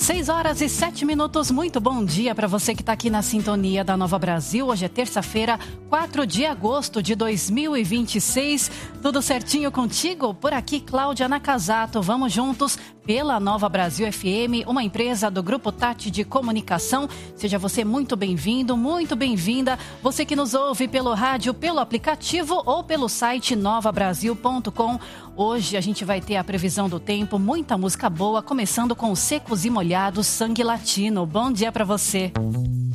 6h07, muito bom dia para você que está aqui na sintonia da Nova Brasil. Hoje é terça-feira, 4 de agosto de 2026. Tudo certinho contigo? Por aqui, Cláudia Nakazato. Vamos juntos pela Nova Brasil FM, uma empresa do Grupo Tati de Comunicação. Seja você muito bem-vindo, muito bem-vinda. Você que nos ouve pelo rádio, pelo aplicativo ou pelo site novabrasil.com. Hoje a gente vai ter a previsão do tempo, muita música boa, começando com os Secos e Molhados, Sangue Latino. Bom dia para você.